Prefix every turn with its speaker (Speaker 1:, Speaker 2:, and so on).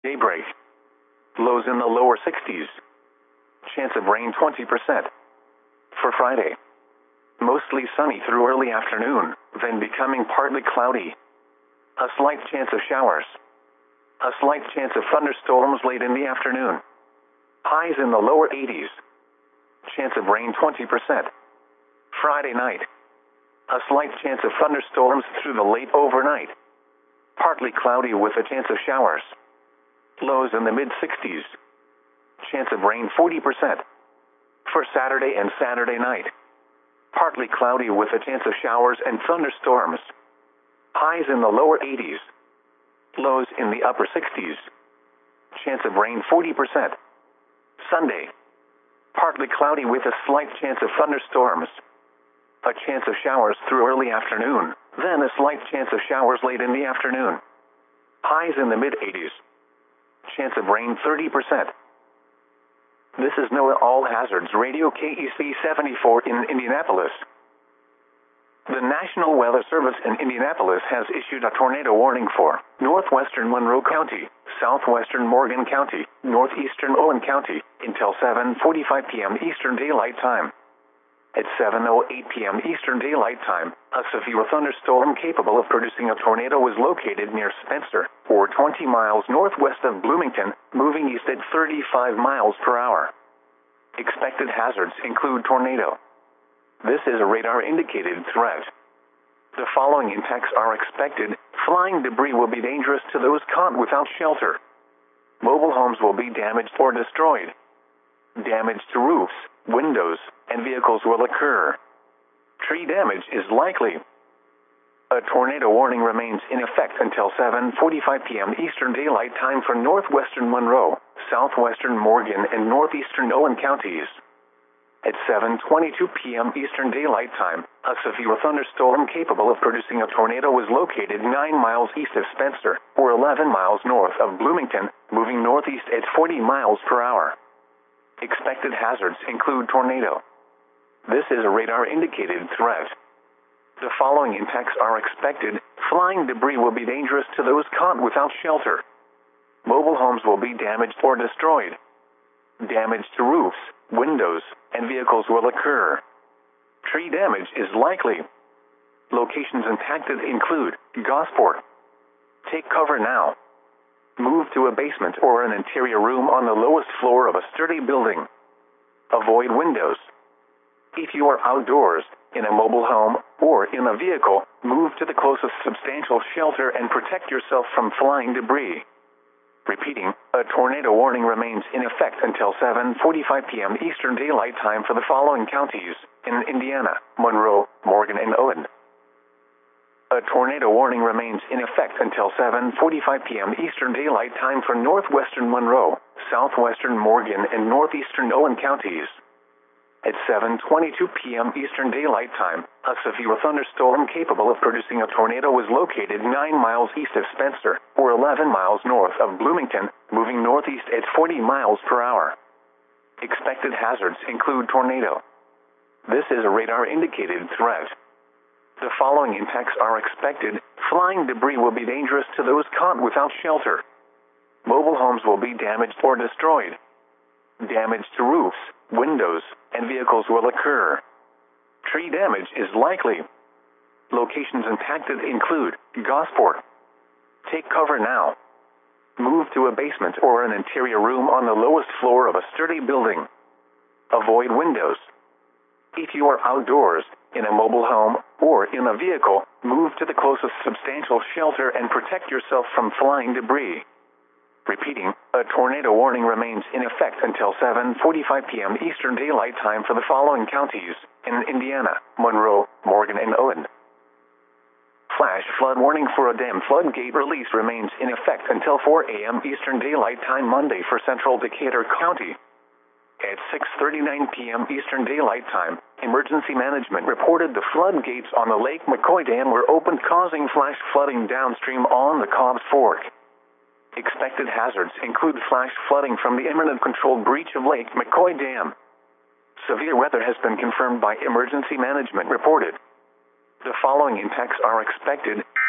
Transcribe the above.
Speaker 1: Daybreak. Lows in the lower 60s. Chance of rain 20%. For Friday. Mostly sunny through early afternoon, then becoming partly cloudy. A slight chance of showers. A slight chance of thunderstorms late in the afternoon. Highs in the lower 80s. Chance of rain 20%. Friday night. A slight chance of thunderstorms through the late overnight. Partly cloudy with a chance of showers. Lows in the mid-60s. Chance of rain 40%. For Saturday and Saturday night. Partly cloudy with a chance of showers and thunderstorms. Highs in the lower 80s. Lows in the upper 60s. Chance of rain 40%. Sunday. Partly cloudy with a slight chance of thunderstorms. A chance of showers through early afternoon, then a slight chance of showers late in the afternoon. Highs in the mid-80s. Chance of rain 30%. This is NOAA All Hazards Radio KEC 74 in Indianapolis. The National Weather Service in Indianapolis has issued a tornado warning for northwestern Monroe County, southwestern Morgan County, northeastern Owen County, until 7:45 p.m. Eastern Daylight Time. At 7:08 p.m. Eastern Daylight Time, a severe thunderstorm capable of producing a tornado was located near Spencer, or 20 miles northwest of Bloomington, moving east at 35 miles per hour. Expected hazards include tornado. This is a radar-indicated threat. The following impacts are expected. Flying debris will be dangerous to those caught without shelter. Mobile homes will be damaged or destroyed. Damage to roofs, windows, and vehicles will occur. Tree damage is likely. A tornado warning remains in effect until 7:45 p.m. Eastern Daylight Time for northwestern Monroe, southwestern Morgan, and northeastern Owen counties. At 7:22 p.m. Eastern Daylight Time, a severe thunderstorm capable of producing a tornado was located 9 miles east of Spencer, or 11 miles north of Bloomington, moving northeast at 40 miles per hour. Expected hazards include tornado. This is a radar-indicated threat. The following impacts are expected. Flying debris will be dangerous to those caught without shelter. Mobile homes will be damaged or destroyed. Damage to roofs, windows, and vehicles will occur. Tree damage is likely. Locations impacted include Gosport. Take cover now. Move to a basement or an interior room on the lowest floor of a sturdy building. Avoid windows. If you are outdoors, in a mobile home, or in a vehicle, move to the closest substantial shelter and protect yourself from flying debris. Repeating, a tornado warning remains in effect until 7:45 p.m. Eastern Daylight Time for the following counties in Indiana: Monroe, Morgan, and Owen. A tornado warning remains in effect until 7:45 p.m. Eastern Daylight Time for northwestern Monroe, southwestern Morgan, and northeastern Owen counties. At 7:22 p.m. Eastern Daylight Time, a severe thunderstorm capable of producing a tornado was located 9 miles east of Spencer, or 11 miles north of Bloomington, moving northeast at 40 miles per hour. Expected hazards include tornado. This is a radar-indicated threat. The following impacts are expected. Flying debris will be dangerous to those caught without shelter. Mobile homes will be damaged or destroyed. Damage to roofs, windows, and vehicles will occur. Tree damage is likely. Locations impacted include Gosport. Take cover now. Move to a basement or an interior room on the lowest floor of a sturdy building. Avoid windows. If you are outdoors, in a mobile home, or in a vehicle, move to the closest substantial shelter and protect yourself from flying debris. Repeating, a tornado warning remains in effect until 7:45 p.m. Eastern Daylight Time for the following counties in Indiana: Monroe, Morgan, and Owen. Flash flood warning for a dam floodgate release remains in effect until 4 a.m. Eastern Daylight Time Monday for central Decatur County. At 6:39 p.m. Eastern Daylight Time, Emergency Management reported the floodgates on the Lake McCoy Dam were opened, causing flash flooding downstream on the Cobbs Fork. Expected hazards include flash flooding from the imminent controlled breach of Lake McCoy Dam. Severe weather has been confirmed by Emergency Management reported. The following impacts are expected.